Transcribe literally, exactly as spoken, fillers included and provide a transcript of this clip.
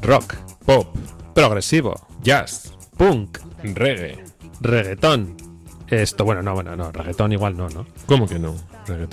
rock, pop, progresivo, jazz, punk, reggae, reggaetón. Esto, bueno, no, bueno, no, reggaetón igual no, ¿no? ¿Cómo que no? Reggaetón.